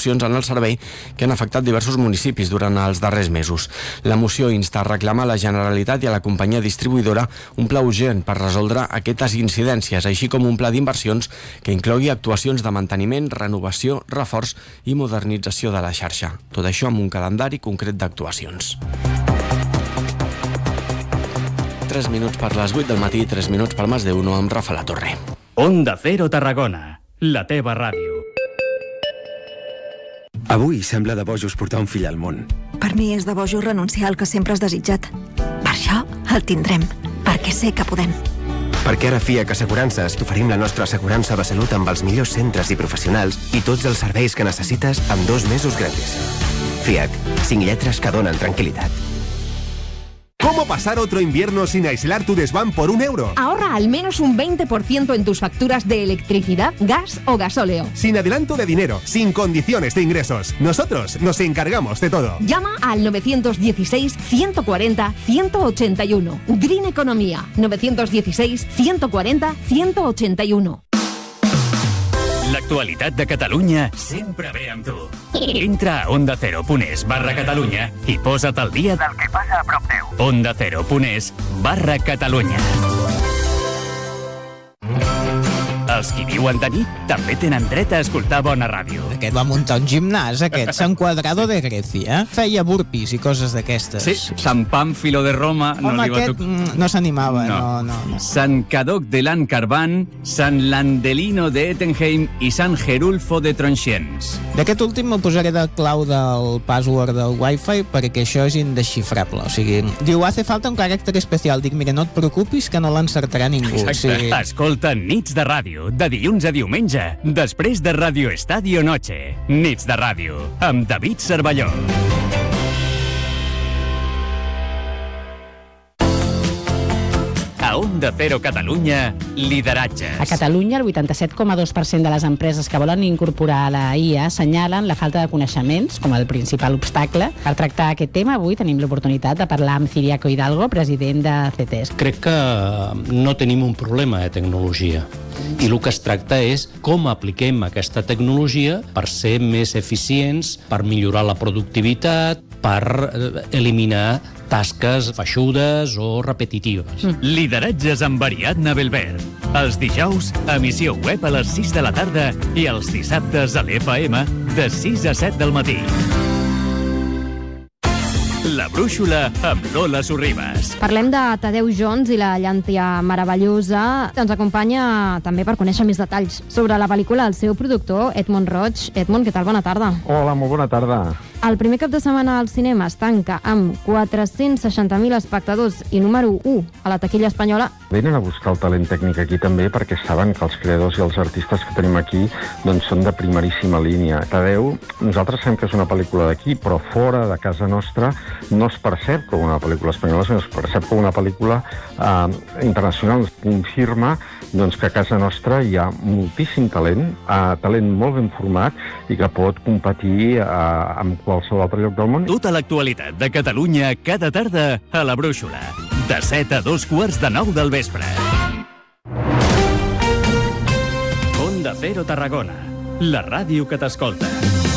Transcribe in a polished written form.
interrupcions en el servei que han afectat diversos municipis durant els darrers mesos. La moció insta a reclamar a la Generalitat i a la companyia distribuïdora un pla urgent per resoldre aquestes incidències, així com un pla d'inversions que inclogui actuacions de manteniment, renovació, reforç i modernització de la xarxa. Tot això amb un calendari concret d'actuacions. 3 minuts per les 8 del matí, 3 minuts per Mas de Uno amb Rafa La Torre. Onda Cero Tarragona, la teva ràdio. Avui sembla de bojos portar un fill al món. Per mi és de bojos renunciar al que sempre has desitjat. Per això el tindrem, perquè sé que podem. Perquè ara FIAC Assegurances t'oferim la nostra assegurança de salut amb els millors centres i professionals i tots els serveis que necessites amb 2 mesos gratis. FIAC, 5 lletres que donen tranquil·litat. ¿Cómo pasar otro invierno sin aislar tu desván por €1? Ahorra al menos un 20% en tus facturas de electricidad, gas o gasóleo. Sin adelanto de dinero, sin condiciones de ingresos. Nosotros nos encargamos de todo. Llama al 916-140-181. Green Economía. 916-140-181. L'actualitat de Catalunya sempre ve amb tu. Entra a ondacero.es/Catalunya i posa't al dia del que passa a prop teu. ondacero.es/Catalunya. Els qui viuen de nit també tenen dret a escoltar bona ràdio. Aquest va muntar un gimnàs, San Cuadrado de Grecia. Feia burpees i coses d'aquestes. Sí, San Pánfilo de Roma... Home, aquest no s'animava, no. San Cadoc de Lancarvan, San Landelino de Ettenheim i San Gerulfo de Tronxiens. D'aquest últim me posaré de clau del password del Wi-Fi perquè això és indesxifrable. O sigui, diu, hace falta un caràcter especial. Dic, mira, no et preocupis que no l'encertarà ningú. Exacte. Sí. Escolta Nits de Ràdio, de dilluns a diumenge, després de Radio Estadio Noche. Nits de Ràdio, amb David Cervelló. A Onda Cero Catalunya, lideratges. A Catalunya, el 87,2% de les empreses que volen incorporar la IA assenyalen la falta de coneixements com el principal obstacle. Per tractar aquest tema, avui tenim l'oportunitat de parlar amb Ciriaco Hidalgo, president de CETES. Crec que no tenim un problema de tecnologia. I el que es tracta és com apliquem aquesta tecnologia per ser més eficients, per millorar la productivitat, per eliminar tasques feixudes o repetitives. Lideratges amb Ariadna Belver. Els dijous, emissió web a les 6 de la tarda i els dissabtes a l'FM de 6 a 7 del matí. La brúixola amb Lola Sorribas. Parlem de Tadeu Jones i la llàntia meravellosa. Ens acompanya també per conèixer més detalls sobre la pel·lícula el seu productor, Edmond Roig. Edmond, què tal? Bona tarda. Hola, molt bona tarda. El primer cap de setmana al cinema es tanca amb 460.000 espectadors i número 1 a la taquilla espanyola. Venen a buscar el talent tècnic aquí també perquè saben que els creadors i els artistes que tenim aquí doncs, són de primeríssima línia. Tadeu, nosaltres sabem que és una pel·lícula d'aquí, però fora de casa nostra no es percep com una pel·lícula espanyola, sinó es percep com una pel·lícula internacional. Confirma doncs, que a casa nostra hi ha moltíssim talent, talent molt ben format i que pot competir amb qualsevol altre lloc del món. Tota l'actualitat de Catalunya cada tarda a la brúixola. De 7 a 2:45 del vespre. Onda Cero Tarragona, la ràdio que t'escolta.